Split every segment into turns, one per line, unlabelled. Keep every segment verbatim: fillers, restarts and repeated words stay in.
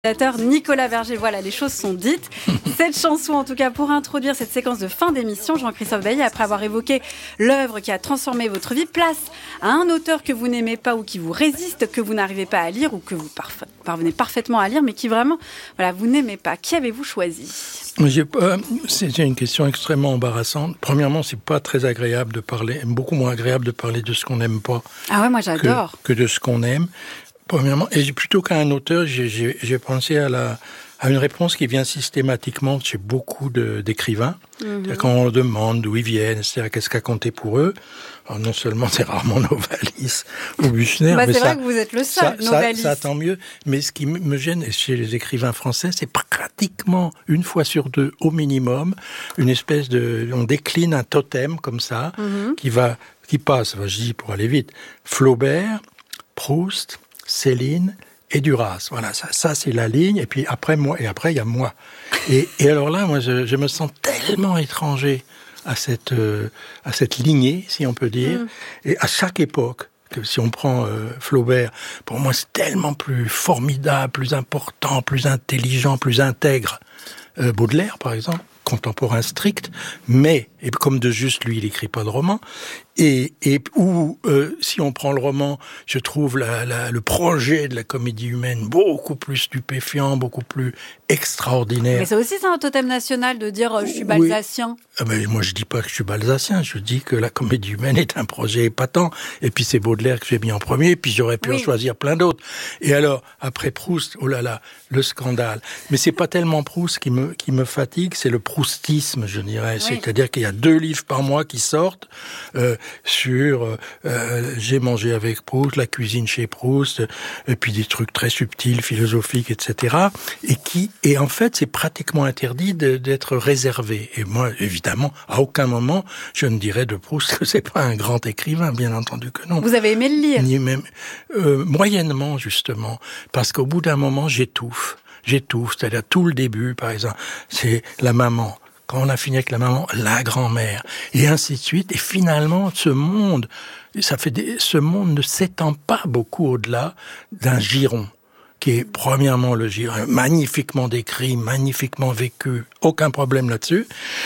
Nicolas Verger, voilà, les choses sont dites. Cette chanson, en tout cas, pour introduire cette séquence de fin d'émission, Jean-Christophe Bailly, après avoir évoqué l'œuvre qui a transformé votre vie, place à un auteur que vous n'aimez pas ou qui vous résiste, que vous n'arrivez pas à lire ou que vous parf- parvenez parfaitement à lire, mais qui vraiment, voilà, vous n'aimez pas. Qui avez-vous choisi ?
J'ai, euh, c'est une question extrêmement embarrassante. Premièrement, c'est pas très agréable de parler, beaucoup moins agréable de parler de ce qu'on n'aime pas.
Ah ouais, moi j'adore.
Que, que de ce qu'on aime. Premièrement, et plutôt qu'à un auteur, j'ai, j'ai, j'ai pensé à, la, à une réponse qui vient systématiquement chez beaucoup de, d'écrivains. Mm-hmm. Quand on leur demande d'où ils viennent, et cetera, qu'est-ce qu'a compté pour eux. Alors non seulement c'est rarement Novalis ou Büchner,
bah,
mais
c'est
ça,
vrai que vous êtes le seul,
ça,
Novalis.
Ça, ça tant mieux. Mais ce qui me gêne chez les écrivains français, c'est pratiquement une fois sur deux, au minimum, une espèce de, on décline un totem comme ça, mm-hmm. qui va, qui passe, enfin, je dis pour aller vite, Flaubert, Proust, Céline et Duras. Voilà, ça, ça c'est la ligne. Et puis après moi, et après il y a moi. Et, et alors là, moi, je, je me sens tellement étranger à cette euh, à cette lignée, si on peut dire. Mm. Et à chaque époque, que si on prend euh, Flaubert, pour moi c'est tellement plus formidable, plus important, plus intelligent, plus intègre. Euh, Baudelaire, par exemple, contemporain strict, mais et comme de juste lui, il écrit pas de roman. Et, et où, euh, si on prend le roman, je trouve la, la, le projet de la comédie humaine beaucoup plus stupéfiant, beaucoup plus extraordinaire.
Mais ça aussi, c'est un totem national de dire euh, « je suis balsacien oui. ».
Ah ben, moi, je dis pas que je suis balsacien, je dis que la comédie humaine est un projet épatant. Et puis c'est Baudelaire que j'ai mis en premier, puis j'aurais pu oui. en choisir plein d'autres. Et alors, après Proust, oh là là, le scandale. Mais c'est pas tellement Proust qui me, qui me fatigue, c'est le proustisme, je dirais. Oui. C'est-à-dire qu'il y a deux livres par mois qui sortent, euh, sur euh, j'ai mangé avec Proust, la cuisine chez Proust, et puis des trucs très subtils, philosophiques, et cetera. Et qui, et en fait, c'est pratiquement interdit de, d'être réservé. Et moi, évidemment, à aucun moment, je ne dirais de Proust que c'est pas un grand écrivain, bien entendu que non.
Vous avez aimé le lire ?
Ni même euh, moyennement, justement, parce qu'au bout d'un moment, j'étouffe. J'étouffe, c'est-à-dire tout le début, par exemple, c'est la maman. Quand on a fini avec la maman, la grand-mère, et ainsi de suite. Et finalement, ce monde, ça fait des, ce monde ne s'étend pas beaucoup au-delà d'un giron, qui est premièrement le giron, magnifiquement décrit, magnifiquement vécu, aucun problème là-dessus.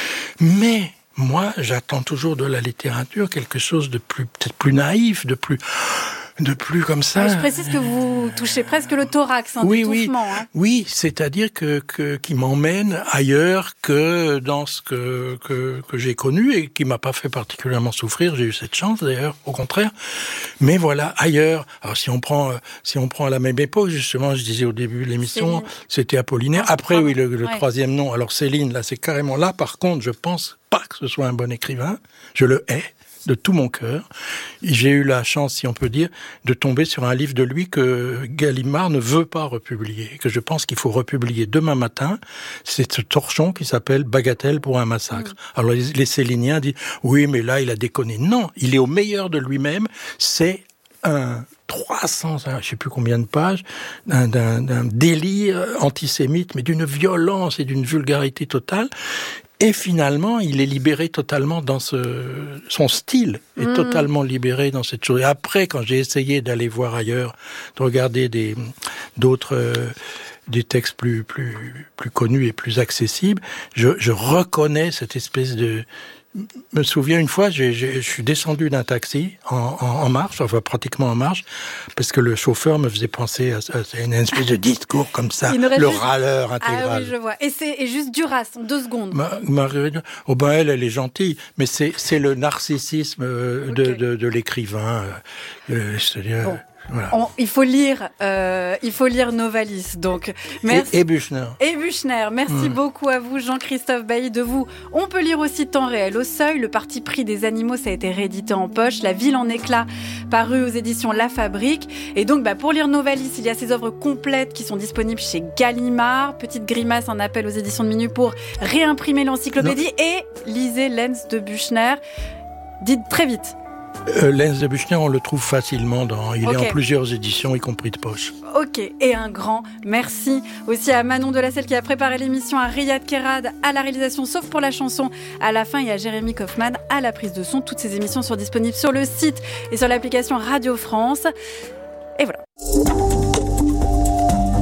Mais moi, j'attends toujours de la littérature quelque chose de plus, peut-être plus naïf, de plus... de plus comme ça.
Je précise que vous touchez presque le thorax, hein,
oui, oui,
hein.
oui, c'est-à-dire que, que qui m'emmène ailleurs que dans ce que que que j'ai connu et qui m'a pas fait particulièrement souffrir. J'ai eu cette chance d'ailleurs, au contraire. Mais voilà, ailleurs. Alors si on prend si on prend à la même époque, justement, je disais au début de l'émission, Céline. C'était Apollinaire. Après, oui, le, le ouais. troisième nom. Alors Céline, là, c'est carrément là. Par contre, je pense pas que ce soit un bon écrivain. Je le hais de tout mon cœur. J'ai eu la chance, si on peut dire, de tomber sur un livre de lui que Gallimard ne veut pas republier, que je pense qu'il faut republier demain matin. C'est ce torchon qui s'appelle Bagatelle pour un massacre. Mmh. Alors les, les Céliniens disent « Oui, mais là, il a déconné ». Non, il est au meilleur de lui-même. C'est un trois cents, je ne sais plus combien de pages, d'un, d'un, d'un délire antisémite, mais d'une violence et d'une vulgarité totale. Et finalement, il est libéré totalement dans ce... Son style est mmh. totalement libéré dans cette chose. Et après, quand j'ai essayé d'aller voir ailleurs, de regarder des, d'autres... Euh, des textes plus, plus, plus connus et plus accessibles, je, je reconnais cette espèce de... Je me souviens une fois, j'ai, j'ai, je suis descendu d'un taxi en, en, en marche, enfin pratiquement en marche, parce que le chauffeur me faisait penser à, à une espèce de discours comme ça, le juste... râleur intégral.
Ah oui, je vois. Et c'est et juste Duras, en deux secondes.
Ma, Marguerite, oh ben elle, elle est gentille, mais c'est, c'est le narcissisme de, okay. de, de, de l'écrivain. Euh, c'est-à-dire... Bon. Voilà.
On, il faut lire, euh, il faut lire Novalis. Donc, merci.
Et, et Büchner.
Et Büchner. Merci mmh. beaucoup à vous, Jean-Christophe Bailly. De vous, on peut lire aussi Temps réel au seuil. Le parti pris des animaux, ça a été réédité en poche. La ville en éclat, paru aux éditions La Fabrique. Et donc, bah, pour lire Novalis, il y a ses œuvres complètes qui sont disponibles chez Gallimard. Petite grimace, un appel aux éditions de Minuit pour réimprimer l'encyclopédie. Non. Et lisez Lenz de Büchner. Dites très vite.
Euh, Lenz de Büchner, on le trouve facilement dans. Il okay. est en plusieurs éditions, y compris de poche.
Ok, et un grand merci aussi à Manon Delacelle qui a préparé l'émission, à Riyad Kerad à la réalisation, sauf pour la chanson à la fin, et à Jérémy Kaufmann à la prise de son. Toutes ces émissions sont disponibles sur le site et sur l'application Radio France. Et voilà.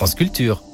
France Culture.